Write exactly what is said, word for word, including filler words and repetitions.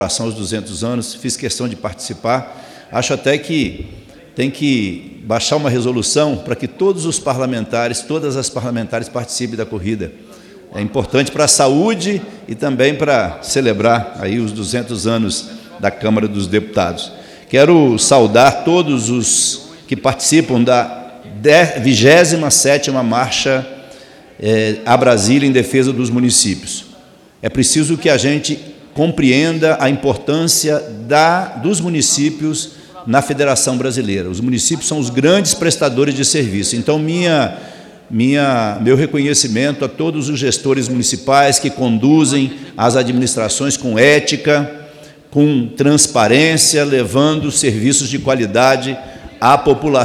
aos duzentos anos, fiz questão de participar. Acho até que tem que baixar uma resolução para que todos os parlamentares, todas as parlamentares participem da corrida. É importante para a saúde e também para celebrar aí os duzentos anos da Câmara dos Deputados. Quero saudar todos os que participam da vigésima sétima Marcha eh, a Brasília em defesa dos municípios. É preciso que a gente compreenda a importância da, dos municípios na Federação Brasileira. Os municípios são os grandes prestadores de serviço. Então, minha, minha, meu reconhecimento a todos os gestores municipais que conduzem as administrações com ética, com transparência, levando serviços de qualidade à população.